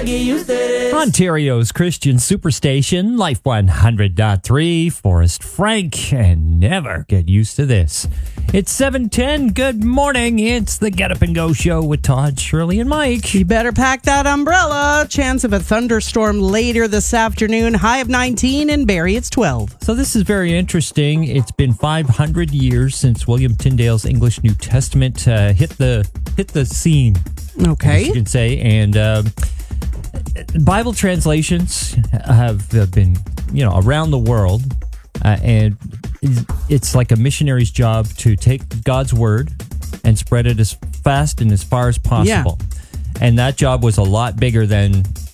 get used to this. Ontario's Christian Superstation, Life 100.3, Forrest Frank, and never get used to this. It's 7:10. Good morning. It's the Get Up and Go show with Todd, Shirley, and Mike. You better pack that umbrella. Chance of a thunderstorm later this afternoon. High of 19, and Barrie, it's 12. So this is very interesting. It's been 500 years since William Tyndale's English New Testament hit the scene. Okay. As you can say, and Bible translations have been, around the world, and it's like a missionary's job to take God's word and spread it as fast and as far as possible. Yeah. And that job was a lot bigger than